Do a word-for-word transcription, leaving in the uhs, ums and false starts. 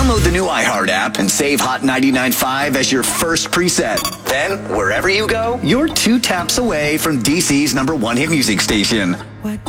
Download the new iHeart app and save Hot ninety-nine point five as your first preset. Then, wherever you go, you're two taps away from D C's number one hit music station.